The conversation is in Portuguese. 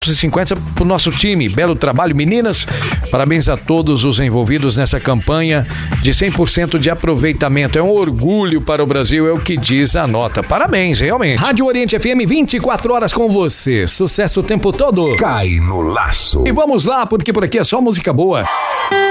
50 pro nosso time. Belo trabalho, meninas. Parabéns a todos os envolvidos nessa campanha de 100% de aproveitamento. É um orgulho para o Brasil, é o que diz a nota. Parabéns, realmente. Rádio Oriente FM, 24 horas com você. Sucesso o tempo todo. Cai no laço. E vamos lá, porque por aqui é só música boa.